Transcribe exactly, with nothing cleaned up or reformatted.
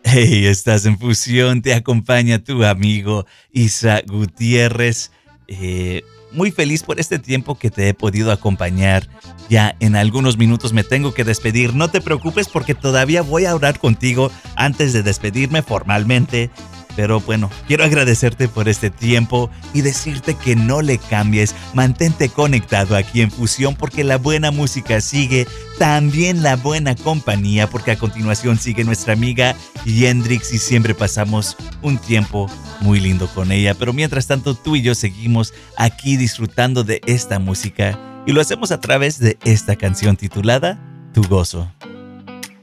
Hey, estás en Fusión, te acompaña tu amigo Isa Gutiérrez. Eh, muy feliz por este tiempo que te he podido acompañar. Ya en algunos minutos me tengo que despedir. No te preocupes porque todavía voy a orar contigo antes de despedirme formalmente. Pero bueno, quiero agradecerte por este tiempo y decirte que no le cambies. Mantente conectado aquí en Fusión porque la buena música sigue, también la buena compañía, porque a continuación sigue nuestra amiga Yendrix y siempre pasamos un tiempo muy lindo con ella. Pero mientras tanto, tú y yo seguimos aquí disfrutando de esta música y lo hacemos a través de esta canción titulada Tu Gozo.